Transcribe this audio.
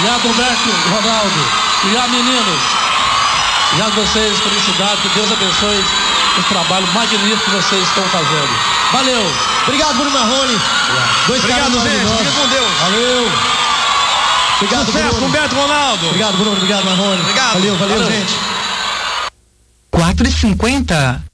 Obrigado, Humberto, Ronaldo. Obrigado, meninos. Obrigado a vocês, felicidade, que Deus abençoe o trabalho magnífico que vocês estão fazendo. Valeu. Obrigado, Bruno Marrone. Obrigado, gente. Fica com Deus. Valeu. Obrigado, Sucesso, Bruno. Humberto Ronaldo. Obrigado, Bruno. Obrigado, Marrone. Obrigado. Valeu, gente. 4h50.